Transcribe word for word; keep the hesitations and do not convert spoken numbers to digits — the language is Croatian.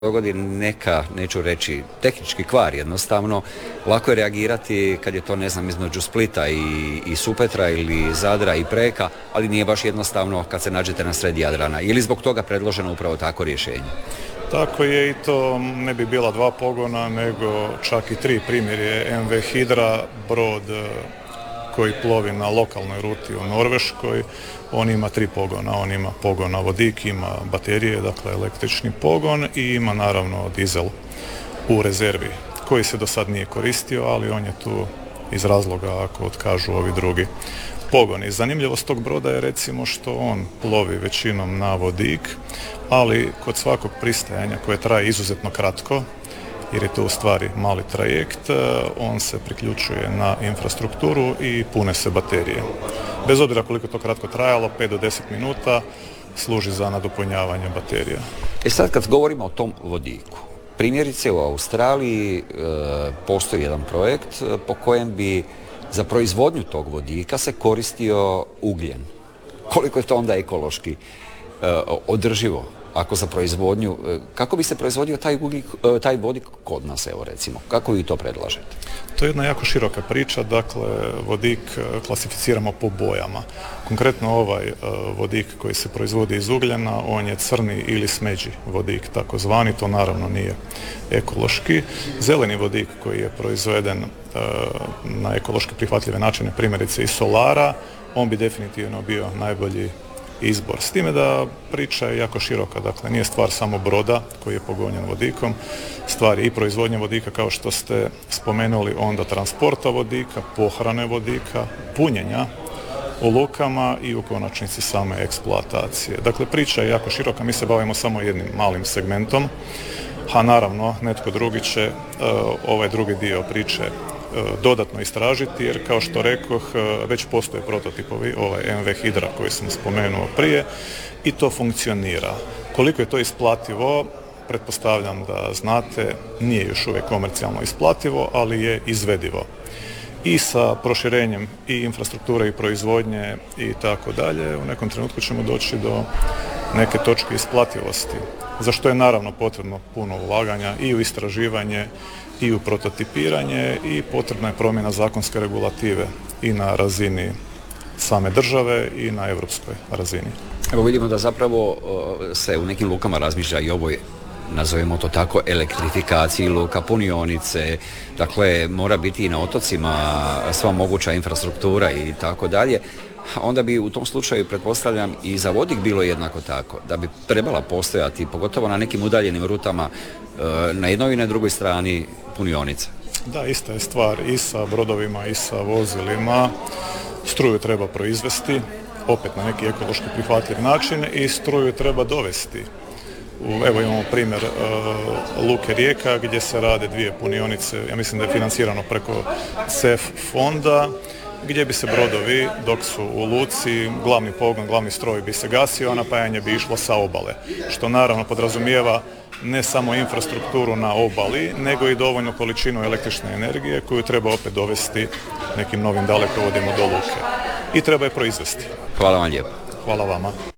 dogodi neka, neću reći, tehnički kvar jednostavno, lako je reagirati kad je to, ne znam, između Splita i, i Supetra ili Zadra i Preka, ali nije baš jednostavno kad se nađete na sred Jadrana. Je li zbog toga predloženo upravo tako rješenje? Tako je, i to ne bi bila dva pogona, nego čak i tri. Primjer je em ve Hidra, brod koji plovi na lokalnoj ruti u Norveškoj. On ima tri pogona, on ima pogon na vodik, ima baterije, dakle električni pogon, i ima naravno dizel u rezervi koji se do sad nije koristio, ali on je tu iz razloga ako otkažu ovi drugi pogoni. Zanimljivost tog broda je recimo što on plovi većinom na vodik, ali kod svakog pristajanja koje traje izuzetno kratko, jer je to u stvari mali trajekt, on se priključuje na infrastrukturu i pune se baterije. Bez obzira koliko to kratko trajalo, pet do deset minuta, služi za nadopunjavanje baterija. E sad kad govorimo o tom vodiku, primjerice u Australiji e, postoji jedan projekt po kojem bi za proizvodnju tog vodika se koristio ugljen. Koliko je to onda ekološki e, održivo? Ako za proizvodnju, kako bi se proizvodio taj, ugljik, taj vodik kod nas, evo recimo, kako vi to predlažete? To je jedna jako široka priča, dakle vodik klasificiramo po bojama. Konkretno ovaj vodik koji se proizvodi iz ugljena, on je crni ili smeđi vodik, takozvani, to naravno nije ekološki. Zeleni vodik koji je proizveden na ekološki prihvatljive načine, primjerice iz solara, on bi definitivno bio najbolji izbor. S time da priča je jako široka, dakle nije stvar samo broda koji je pogonjen vodikom, stvar je i proizvodnje vodika kao što ste spomenuli, onda transporta vodika, pohrane vodika, punjenja u lukama i u konačnici same eksploatacije. Dakle, priča je jako široka, mi se bavimo samo jednim malim segmentom, a naravno netko drugi će uh, ovaj drugi dio priče dodatno istražiti, jer kao što rekoh, već postoje prototipovi, ovaj em ve Hidra koji sam spomenuo prije, i to funkcionira. Koliko je to isplativo, pretpostavljam da znate, nije još uvijek komercijalno isplativo, ali je izvedivo. I sa proširenjem i infrastrukture i proizvodnje i tako dalje, u nekom trenutku ćemo doći do neke točke isplativosti, za što je naravno potrebno puno ulaganja i u istraživanje i u prototipiranje, i potrebna je promjena zakonske regulative i na razini same države i na europskoj razini. Evo vidimo da zapravo se u nekim lukama razmišlja i ovoj, nazovemo to tako, elektrifikaciji luka, punionice, dakle mora biti i na otocima sva moguća infrastruktura i tako dalje. Onda bi u tom slučaju, pretpostavljam, i za vodik bilo jednako tako, da bi trebala postojati, pogotovo na nekim udaljenim rutama, na jednoj i na drugoj strani punionica. Da, ista je stvar i sa brodovima i sa vozilima. Struju treba proizvesti, opet na neki ekološki prihvatljiv način, i struju treba dovesti. Evo imamo primjer uh, Luke Rijeka gdje se rade dvije punionice, ja mislim da je financirano preko ce e ef fonda, gdje bi se brodovi, dok su u luci, glavni pogon, glavni stroj bi se gasio, a napajanje bi išlo sa obale, što naravno podrazumijeva ne samo infrastrukturu na obali, nego i dovoljnu količinu električne energije koju treba opet dovesti nekim novim dalekovodima do luke. I treba je proizvesti. Hvala vam lijepo. Hvala vama.